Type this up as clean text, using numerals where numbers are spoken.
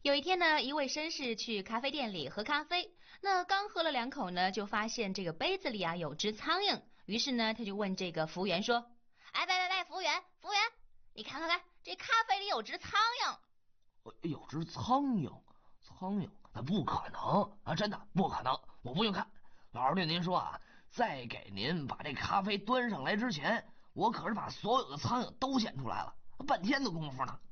有一天呢，一位绅士去咖啡店里喝咖啡，那刚喝了2口呢，就发现这个杯子里啊有只苍蝇，于是呢，他就问这个服务员说：“哎，喂，服务员，服务员，你看，这咖啡里有只苍蝇。” 有只苍蝇，苍蝇，那不可能啊！真的不可能，我不用看。老师对您说啊，在给您把这咖啡端上来之前，我可是把所有的苍蝇都选出来了，半天的功夫呢。